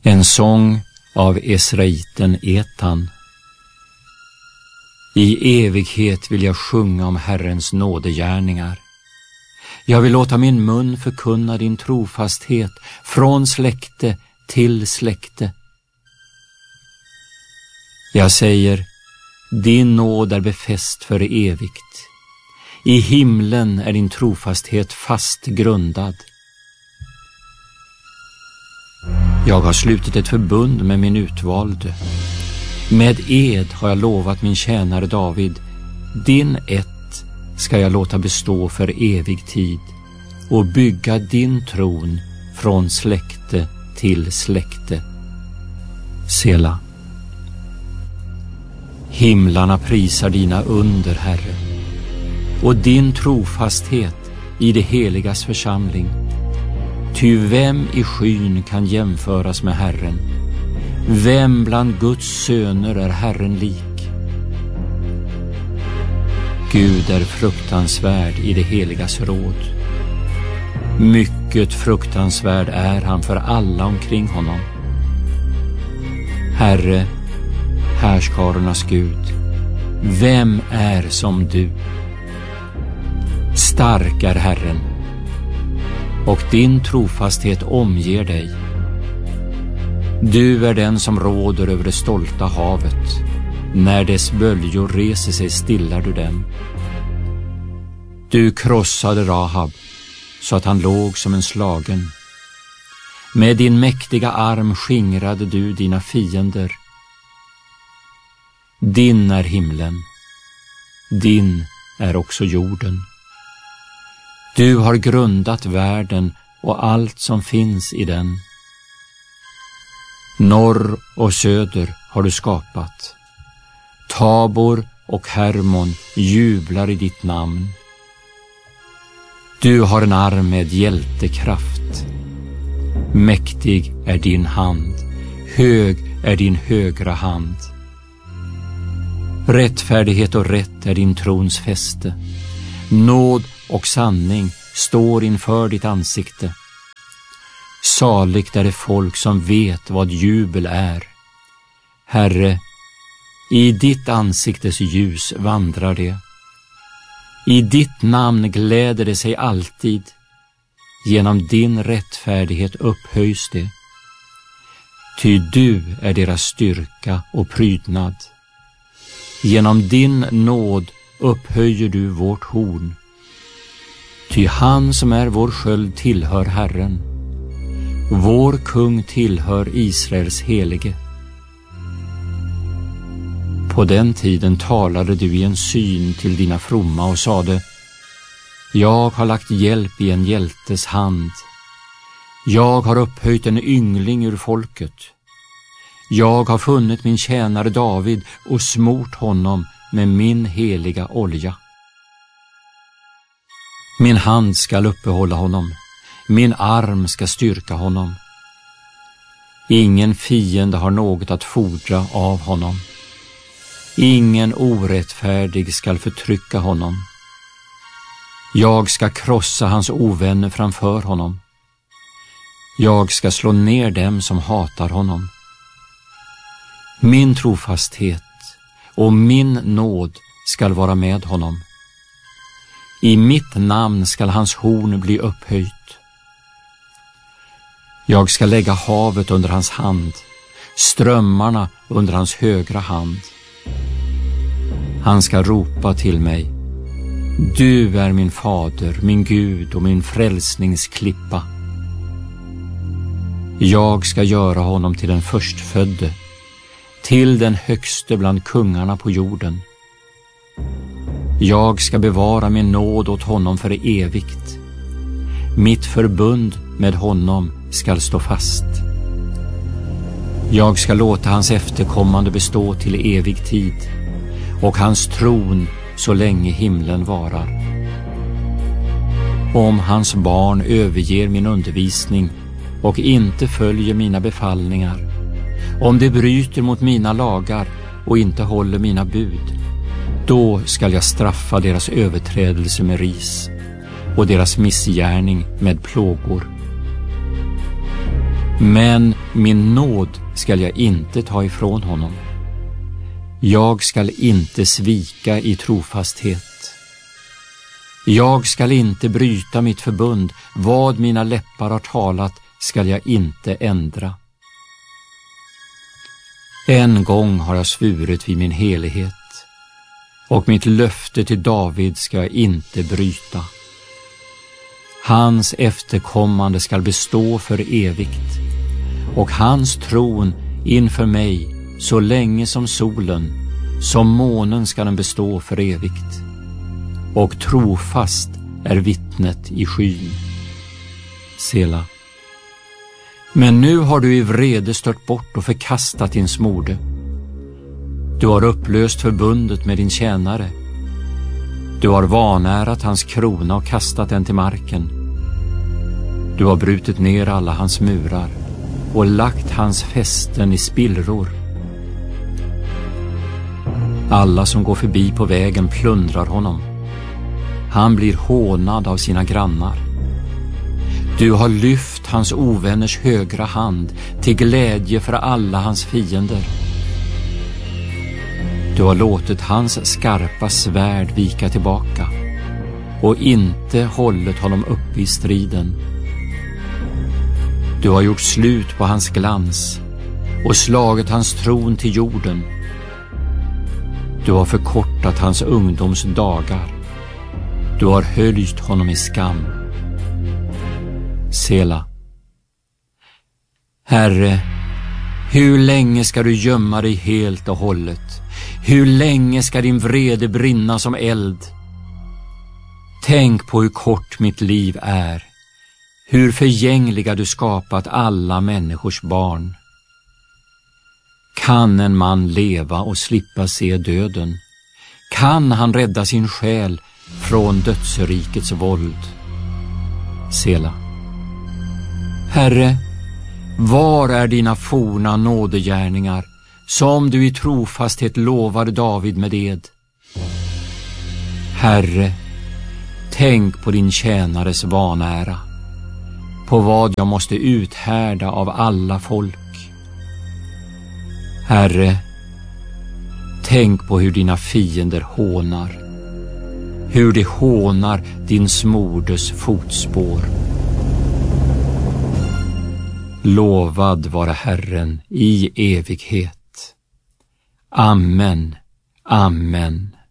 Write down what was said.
En sång av Esraiten Etan. I evighet vill jag sjunga om Herrens nådegärningar. Jag vill låta min mun förkunna din trofasthet från släkte till släkte. Jag säger, din nåd är befäst för evigt. I himlen är din trofasthet fast grundad. Jag har slutit ett förbund med min utvalde. Med ed har jag lovat min tjänare David, din ett ska jag låta bestå för evig tid och bygga din tron från släkte till släkte. Sela. Himlarna prisar dina under, Herre, och din trofasthet i det heligas församling. Ty vem i skyn kan jämföras med Herren? Vem bland Guds söner är Herren lik? Gud är fruktansvärd i det heligas råd. Mycket fruktansvärd är han för alla omkring honom. Herre, härskarornas Gud, vem är som du? Stark är Herren, och din trofasthet omger dig. Du är den som råder över det stolta havet. När dess böljor reser sig stillar du dem. Du krossade Rahab så att han låg som en slagen. Med din mäktiga arm skingrade du dina fiender. Din är himlen, din är också jorden. Du har grundat världen och allt som finns i den. Norr och söder har du skapat. Tabor och Hermon jublar i ditt namn. Du har en arm med hjältekraft. Mäktig är din hand, hög är din högra hand. Rättfärdighet och rätt är din trons fäste. Nåd och sanning står inför ditt ansikte. Saligt är det folk som vet vad jubel är. Herre, i ditt ansiktes ljus vandrar det. I ditt namn gläder det sig alltid. Genom din rättfärdighet upphöjs det. Ty du är deras styrka och prydnad. Genom din nåd upphöjer du vårt horn. Ty han som är vår sköld tillhör Herren. Vår kung tillhör Israels helige. På den tiden talade du i en syn till dina fromma och sade: jag har lagt hjälp i en hjältes hand. Jag har upphöjt en yngling ur folket. Jag har funnit min tjänare David och smort honom med min heliga olja. Min hand skall uppehålla honom, min arm ska styrka honom. Ingen fiende har något att fordra av honom. Ingen orättfärdig skall förtrycka honom. Jag ska krossa hans ovänner framför honom. Jag ska slå ner dem som hatar honom. Min trofasthet och min nåd skall vara med honom. I mitt namn skall hans horn bli upphöjt. Jag ska lägga havet under hans hand, strömmarna under hans högra hand. Han ska ropa till mig: du är min fader, min Gud och min frälsningsklippa. Jag ska göra honom till den förstfödde, till den högste bland kungarna på jorden. Jag ska bevara min nåd åt honom för evigt. Mitt förbund med honom skall stå fast. Jag ska låta hans efterkommande bestå till evig tid och hans tron så länge himlen varar. Om hans barn överger min undervisning och inte följer mina befallningar, om de bryter mot mina lagar och inte håller mina bud, då skall jag straffa deras överträdelse med ris och deras missgärning med plågor. Men min nåd skall jag inte ta ifrån honom. Jag skall inte svika i trofasthet. Jag skall inte bryta mitt förbund. Vad mina läppar har talat skall jag inte ändra. En gång har jag svurit vid min helighet, och mitt löfte till David ska jag inte bryta. Hans efterkommande skall bestå för evigt, och hans tron inför mig så länge som solen, som månen ska den bestå för evigt. Och trofast är vittnet i skyn. Sela. Men nu har du i vrede stört bort och förkastat din smorde. Du har upplöst förbundet med din tjänare. Du har vanärat hans krona och kastat den till marken. Du har brutit ner alla hans murar och lagt hans fästen i spillror. Alla som går förbi på vägen plundrar honom. Han blir hånad av sina grannar. Du har lyft hans ovänners högra hand till glädje för alla hans fiender. Du har låtit hans skarpa svärd vika tillbaka och inte hållit honom uppe i striden. Du har gjort slut på hans glans och slagit hans tron till jorden. Du har förkortat hans ungdoms dagar. Du har höljt honom i skam. Sela. Herre, hur länge ska du gömma dig helt och hållet? Hur länge ska din vrede brinna som eld? Tänk på hur kort mitt liv är, hur förgängliga du skapat alla människors barn. Kan en man leva och slippa se döden? Kan han rädda sin själ från dödsrikets våld? Sela. Herre, var är dina forna nådegärningar som du i trofasthet lovade David med ed? Herre, tänk på din tjänares vanära, på vad jag måste uthärda av alla folk. Herre, tänk på hur dina fiender hånar, hur de hånar din smordes fotspår. Lovad vare Herren i evighet. Amen, amen.